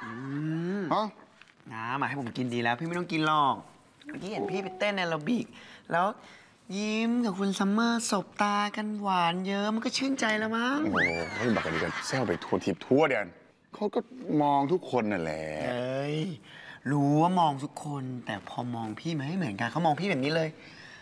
ฮะน้ามาให้ผมกินดีแล้วพี่ไม่ต้องกินหรอกเมื่อกี้เห็นพี่ไปเต้นแอโรบิกแล้วยิ้มกับคุณซัมเมอร์สบตากันหวานเยิ้มมันก็ชื่นใจแล้วมั้งโอ้โหเขาบักกันดีกันแซวไปทั่วทิพย์ทั่วเดือนเขาก็มองทุกคนนั่นแหละเอ้ยรู้ว่ามองทุกคนแต่พอมองพี่มันไม่เหมือนกันเขามองพี่แบบนี้เลย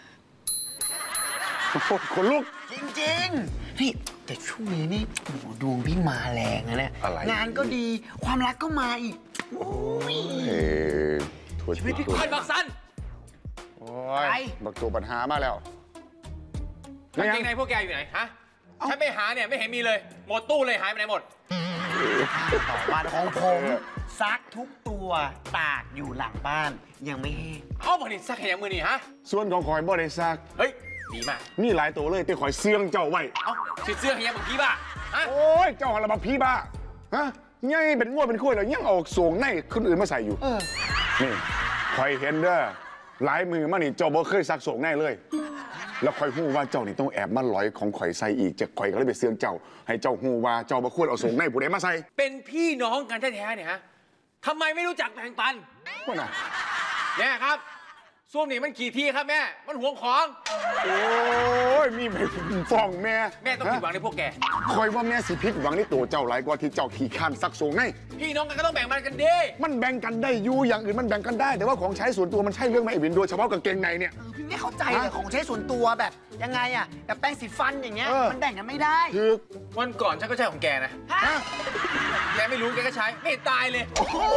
คนลุกจริงๆพี่แต่ช่วงนี้นี่โอ้โหดวงพี่มาแรงนะเนี่ยงานก็ดีความรักก็มาอีกโอ้ยชีวิตพี่คอยบักซันโอ้ยบักตัวปัญหามาแล้วกางเกงในพวกแกอยู่ไหนฮะฉันไปหาเนี่ยไม่เห็นมีเลยหมดตู้เลยหายไปไหนหมดบ้านของผมซักทุกตัวตากอยู่หลังบ้านยังไม่แห้งเอาบักนี่ซักแค่ยังมือนี่ฮะส่วนของคอยบ่ได้ซักเฮ้ยดีมากนี่หลายตัวเลยแต่คอยเสื่องเจ้าไว้เอ้าเสื่องแค่ยังบักพี่บ้าฮะโอ้ยเจ้าอะไรบักพี่บ้าฮะยังเป็นง้วเป็นคุยเลยยังเอาส่งในคนอื่นมาใส่อยู่นี่คอยเห็นเด้อหลายมือมานี่เจ้าบ่เคยซักส่งในเลยแล้วคอยหู้ว่าเจ้านี่ต้องแอบมาลอยของข่อยใส่อีกจะข่อยก็เลยไปเสื่องเจ้าให้เจ้าหู้ว่าเจ้าบ่ควรเอาส่งในผู้ใดมาใส่เป็นพี่น้องกันแท้ๆเนี่ยฮะทำไมไม่รู้จักแบ่งปันว่าน่ะแม่ครับส้วมนี่มันกี่ที่ครับแม่มันห่วงของโอ้ยมีไปฟ้องแม่ต้องผิดหวังในพวกแกคอยว่าแม่สิผิดหวังในตัวเจ้าหลายกว่าที่เจ้าขี้ข้านซักส่งในพี่น้องกันก็ต้องแบ่งมันกันดิมันแบ่งกันได้อยู่อย่างอื่นมันแบ่งกันได้แต่ว่าของใช้ส่วนตัวมันใช่เรื่องไหมไอ้วินโดยเฉพาะกางเกงในเนี่ยพี่ไม่เข้าใจเลยของใช้ส่วนตัวแบบยังไงอะแบบแป้งสีฟันอย่างเงี้ยมันแบ่งกันไม่ได้คือวันก่อนฉันก็ใช้ของแกนะแกไม่รู้แกก็ใช้ไม่ตายเลย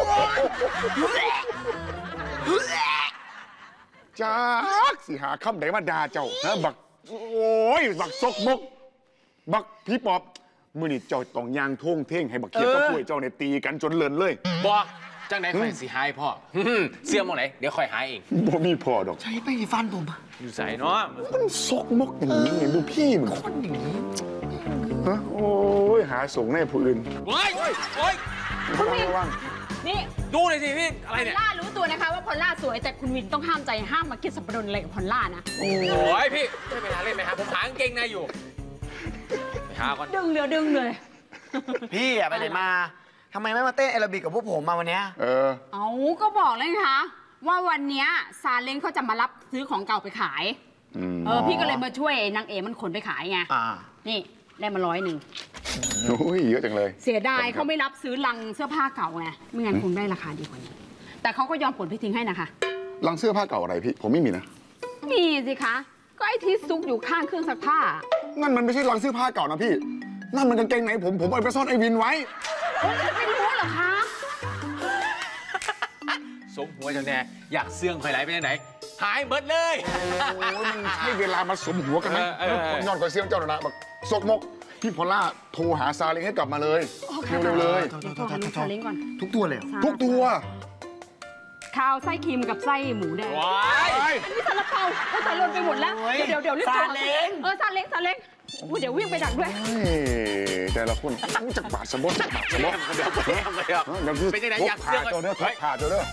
จ้าสิหาคำไหนมาด่าเจ้าฮะบักโอ้ยบักซกมกบักพี่ปอบมือนี่เจ้าต้องยางท่งเท่งให้บักเขียดกับปุ้ยเจ้าเนี่ยตีกันจนเลินเลยบอกจังไหนค่อยสิหายพ่อเสื้อมองไหนเดี๋ยวค่อยหายเองบ่มีพ่อดอกใช้ไปฟันผมอยู่ใส่เนาะมันซกมกอย่างนี้ดูพี่มันคนอย่างนี้ฮะโอ้ยหาส่งให้ผู้อื่นโอ้ยระวังนี่ดูเลยสิพี่อะไรเนี่ยพอลล่ารู้ตัวนะคะว่าพอลล่าสวยแต่คุณวินต้องห้ามใจห้ามมาคิดสับปะรดอะไรกับพอลล่านะโอ้ยพี่ไม่ไปหาเล่นไหมฮะผมหากางเกงในอยู่ไปหาก่อนดึงเลยพี่อะไปไหนมาทำไมไม่มาเต้นแอโรบิกกับพวกผมมาวันเนี้ยเอาก็บอกเลยนะคะว่าวันนี้ซาเล้งเขาจะมารับซื้อของเก่าไปขายพี่ก็เลยมาช่วยนางเอมันขนไปขายไงนี่ได้มา100โอ้ยเยอะจังเลยเสียดายเขาไม่รับซื้อลังเสื้อผ้าเก่าไงไม่งั้นคงได้ราคาดีกว่านี้แต่เขาก็ยอมขนไปทิ้งให้นะคะลังเสื้อผ้าเก่าอะไรพี่ผมไม่มีนะมีสิคะก็ไอ้ที่ซุกอยู่ข้างเครื่องซักผ้านั่นมันไม่ใช่ลังเสื้อผ้าเก่านะพี่นั่นมันกางเกงไหนผมเอาไปซ่อนไอ้วินไว้จะไปรู้เหรอคะสมหัวจังแน่อยากเสื่องไฟไหลไปไหนหายเบิดเลยโอ้ยมันใช่เวลามาสมหัวกันไหมย้อนก่อนเสี่ยงเจ้าหน้าแบบซกมกพี่พอลล่าโทรหาซาเล้งให้กลับมาเลยเร็วๆเลยโทรหาซาเล้งก่อนทุกตัวเลยทุกตัวข้าวไส้ครีมกับไส้หมูแดงนี่ซาลาเปาใส่ลนไปหมดแล้วเดี๋ยวรีบซาเล้งซาเล้งเดี๋ยววิ่งไปดักด้วยแต่ละคนจักบาดสมบูรณ์เดี๋ยวเป็นยังไงอยากเสื้อตัวเด้อผ่าตัวเด้อ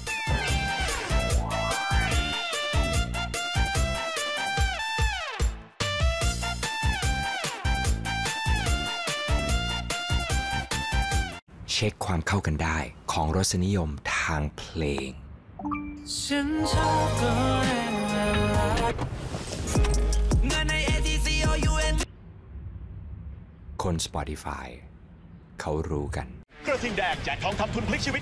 เช็คความเข้ากันได้ของรสนิยมทางเพลงคน Spotify เขารู้กันกระทิงแดงแจกทองคำทุนพลิกชีวิต